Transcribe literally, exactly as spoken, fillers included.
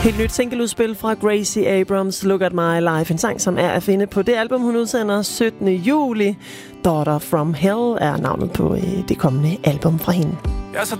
Helt nyt singleudspil fra Gracie Abrams, Look at My Life. En sang, som er at finde på det album, hun udsender syttende juli. Daughter from Hell er navnet på øh, det kommende album fra hende.